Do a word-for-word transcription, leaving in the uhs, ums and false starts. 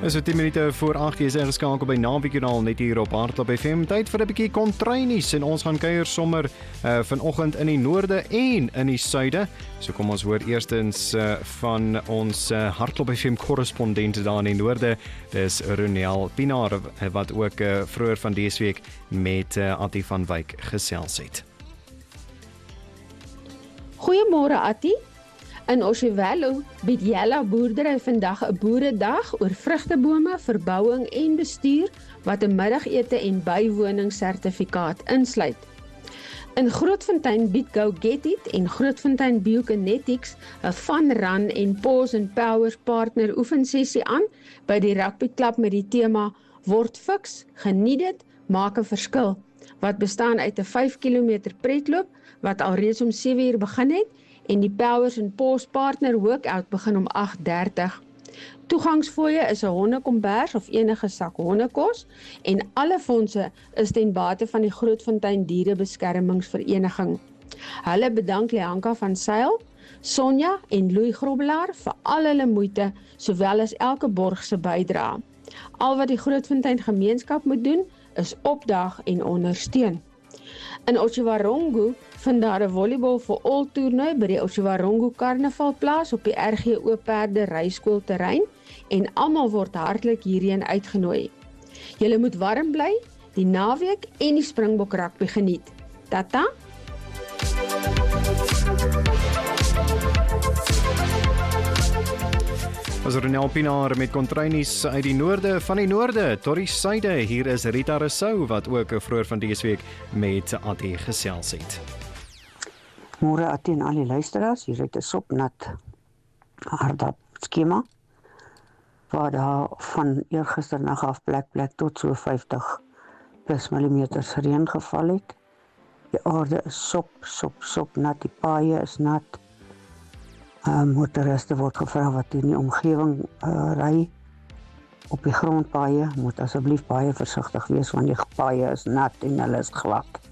So tien minute voor agt is ingeskakel by Naweekjoernaal net hier op Hardloop F M. Tyd vir 'n bietjie kontrynies en ons gaan kuier sommer uh, vanoggend in die noorde en in die suide. So kom ons hoor eerstens uh, van ons uh, Hardloop F M korrespondent daar in die noorde. Dis Ronel Pinaar wat ook uh, vroeër van dese week met uh, Attie van Wyk gesels het. Goeiemôre Attie. In Oshiwelo bied Jella Boerdery vandag 'n boeredag oor vrugtebome, verbouing en bestuur wat 'n middagete en bywoningssertifikaat insluit. In Grootfontein bied Go Get It en Grootfontein Biokinetics 'n Fun Run en Pause and Powers partner oefensessie aan by die rugbyklub met die tema Word fiks, geniet dit, maak 'n verskil, wat bestaan uit 'n vyf kilometer pretloop wat alreeds om sewe uur begin het en die Powers and Pause partner workout begin om agt dertig. Toegangsfooie is 'n hondekombers of enige sak hondekos en alle fondse is ten bate van die Grootfontein Dierebeskermingsvereniging. Hulle bedank Leanka van Sail, Sonja en Louis Grobbelaar vir al hulle moeite, sowel as elke borg se bydrae. Al wat die Grootfontein gemeenskap moet doen, is opdag en ondersteun. In Otjiwarongo vind daar 'n volleybal vir all toernooi by die Otjiwarongo Karnavalplaas op die R G O Perde Ryskoolterrein en almal word hartlik hierheen uitgenooi. Julle moet warm bly, die naweek en die Springbok rugby geniet. Tata. As Ronel Pinaar met kontrynies uit die noorde van die noorde tot die suide. Hier is Rita Rousseau wat ook vroeër van dese week met Attie gesels het. Môre Attie en al die luisteraars, hier het 'n sopnat aardappel skema waar daar van eergisternag af plek plek tot so vyftig plus millimeters reën geval het. Die aarde is sop, sop, sop nat, die paaie is nat. Uh, motoriste word gevra wat in die omgewing uh, ry op die grondpaaie, moet asseblief baie versigtig wees want die paaie is nat en hulle is glad.